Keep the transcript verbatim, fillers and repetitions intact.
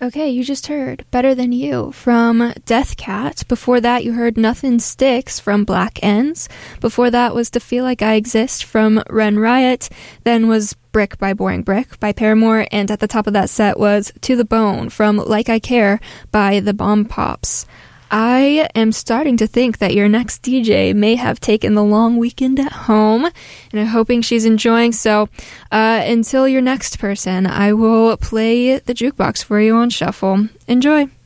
Okay, you just heard Better Than You from Death Cat. Before that, you heard Nothing Sticks from Black Ends. Before that was To Feel Like I Exist from Ren Riot. Then was Brick by Boring Brick by Paramore. And at the top of that set was To The Bone from Like I Care by The Bomb Pops. I am starting to think that your next D J may have taken the long weekend at home, and I'm hoping she's enjoying. So uh, until your next person, I will play the jukebox for you on shuffle. Enjoy.